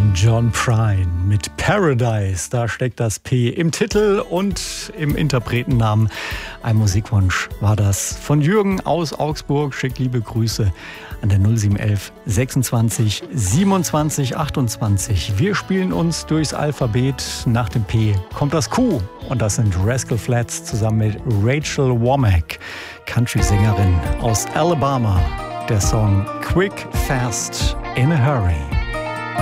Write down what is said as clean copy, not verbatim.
John Prine mit Paradise. Da steckt das P im Titel und im Interpretennamen. Ein Musikwunsch war das von Jürgen aus Augsburg. Schickt liebe Grüße an der 0711 26 27 28. Wir spielen uns durchs Alphabet. Nach dem P kommt das Q. Und das sind Rascal Flatts zusammen mit Rachel Womack, Country-Sängerin aus Alabama. Der Song Quick, Fast, in a Hurry.